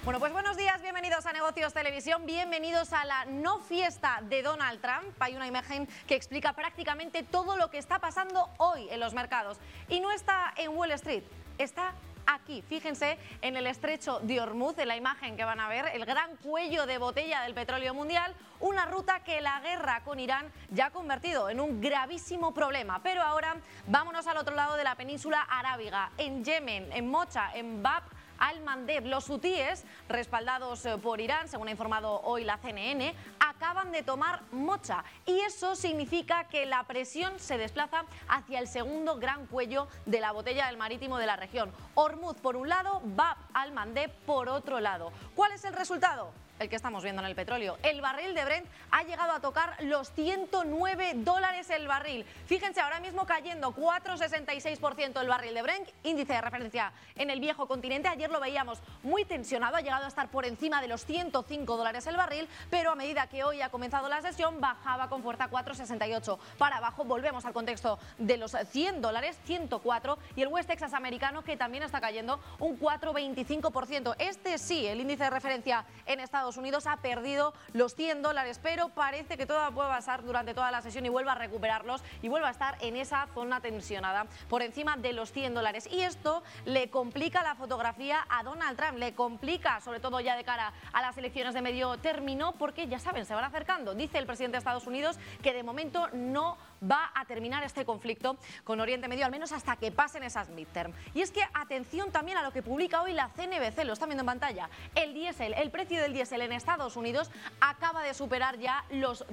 Bueno, pues buenos días, bienvenidos a Negocios Televisión, bienvenidos a la no fiesta de Donald Trump. Hay una imagen que explica prácticamente todo lo que está pasando hoy en los mercados. Y no está en Wall Street, está aquí. Fíjense en el estrecho de Hormuz, en la imagen que van a ver, el gran cuello de botella del petróleo mundial, una ruta que la guerra con Irán ya ha convertido en un gravísimo problema. Pero ahora vámonos al otro lado de la península arábiga, en Yemen, en Mocha, en Bab al-Mandeb. Los hutíes, respaldados por Irán, según ha informado hoy la CNN, acaban de tomar Mocha y eso significa que la presión se desplaza hacia el segundo gran cuello de la botella del marítimo de la región. Hormuz por un lado, Bab al-Mandeb por otro lado. ¿Cuál es el resultado? El que estamos viendo en el petróleo. El barril de Brent ha llegado a tocar los $109 el barril. Fíjense, ahora mismo cayendo 4,66% el barril de Brent, índice de referencia en el viejo continente. Ayer lo veíamos muy tensionado, ha llegado a estar por encima de los $105 el barril, pero a medida que hoy ha comenzado la sesión, bajaba con fuerza 4,68 para abajo. Volvemos al contexto de los $100, 104, y el West Texas americano, que también está cayendo un 4,25%. Este sí, el índice de referencia en Estados Unidos ha perdido los $100, pero parece que todo puede pasar durante toda la sesión y vuelva a recuperarlos y vuelva a estar en esa zona tensionada por encima de los $100. Y esto le complica la fotografía a Donald Trump, le complica sobre todo ya de cara a las elecciones de medio término, porque ya saben, se van acercando. Dice el presidente de Estados Unidos que de momento no va a terminar este conflicto con Oriente Medio, al menos hasta que pasen esas midterm. Y es que atención también a lo que publica hoy la CNBC, lo están viendo en pantalla. El diésel, el precio del diésel en Estados Unidos acaba de superar ya los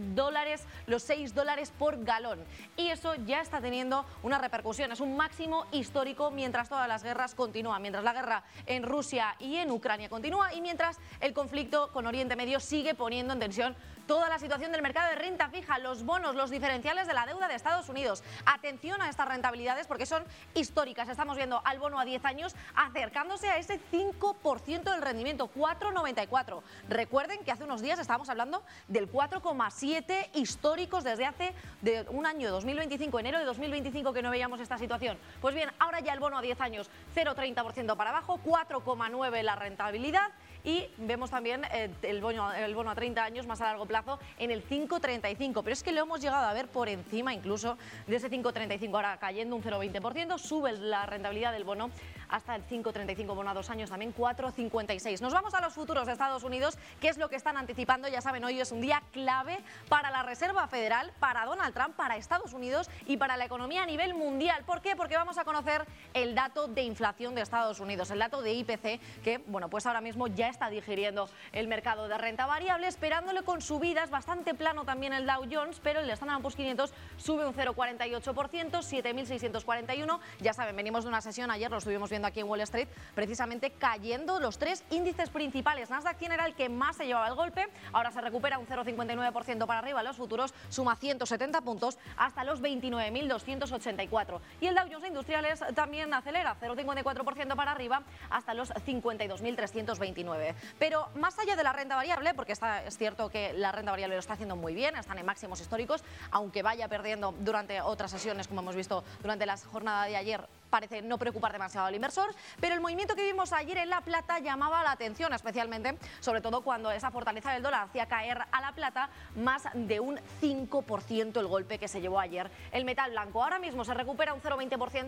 $6 por galón. Y eso ya está teniendo una repercusión, es un máximo histórico mientras todas las guerras continúan, mientras la guerra en Rusia y en Ucrania continúa y mientras el conflicto con Oriente Medio sigue poniendo en tensión toda la situación del mercado de renta fija, los bonos, los diferenciales de la deuda de Estados Unidos. Atención a estas rentabilidades porque son históricas. Estamos viendo al bono a 10 años acercándose a ese 5% del rendimiento, 4,94. Recuerden que hace unos días estábamos hablando del 4,7 históricos desde hace un año, 2025, enero de 2025, que no veíamos esta situación. Pues bien, ahora ya el bono a 10 años, 0,30% para abajo, 4,9 la rentabilidad. Y vemos también el bono a 30 años más a largo plazo en el 5,35, pero es que lo hemos llegado a ver por encima incluso de ese 5,35, ahora cayendo un 0,20%, sube la rentabilidad del bono hasta el 5,35, bono a 2 años también 4,56. Nos vamos a los futuros de Estados Unidos, que es lo que están anticipando. Ya saben, hoy es un día clave para la Reserva Federal, para Donald Trump, para Estados Unidos y para la economía a nivel mundial. ¿Por qué? Porque vamos a conocer el dato de inflación de Estados Unidos, el dato de IPC, que bueno, pues ahora mismo ya está digiriendo el mercado de renta variable, esperándole con subidas, bastante plano también el Dow Jones, pero el Standard & Poor's 500 sube un 0,48%, 7.641. Ya saben, venimos de una sesión, ayer lo estuvimos viendo aquí en Wall Street, precisamente cayendo los tres índices principales. Nasdaq 100 era el que más se llevaba el golpe, ahora se recupera un 0,59% para arriba, los futuros suma 170 puntos hasta los 29.284. Y el Dow Jones de Industriales también acelera, 0,54% para arriba hasta los 52.329. Pero más allá de la renta variable, porque es cierto que la renta variable lo está haciendo muy bien, están en máximos históricos, aunque vaya perdiendo durante otras sesiones, como hemos visto durante la jornada de ayer, parece no preocupar demasiado al inversor, pero el movimiento que vimos ayer en la plata llamaba la atención, especialmente, sobre todo cuando esa fortaleza del dólar hacía caer a la plata más de un 5% el golpe que se llevó ayer el metal blanco. Ahora mismo se recupera un 0,20%,